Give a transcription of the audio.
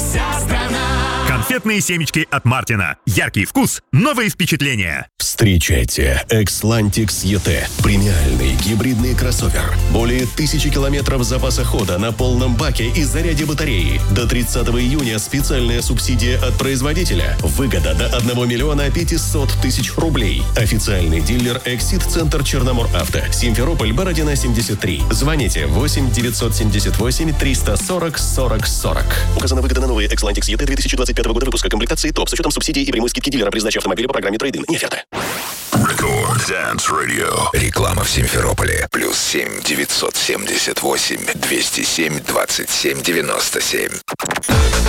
вся страна. Конфетные семечки от Мартина. Яркий вкус, новые впечатления. Встречайте Xlantix ET. Премиальный гибридный кроссовер. Более 1000 километров запаса хода на полном баке и заряде батареи. До 30 июня специальная субсидия от производителя. Выгода до 1 миллиона 500 тысяч рублей. Официальный дилер Эксид-центр Черномор Авто. Симферополь, Бородина, 73. Звоните 8 978 340 40 40. Указана выгода на новые Xlantix ET 2025 года выпуска, комплектации ТОП с учетом субсидий и прямой скидки дилера при сдаче автомобиля по программе трейд-ин. Не оферта. Record Dance Radio. Реклама в Симферополе. +7 978 207 27 97.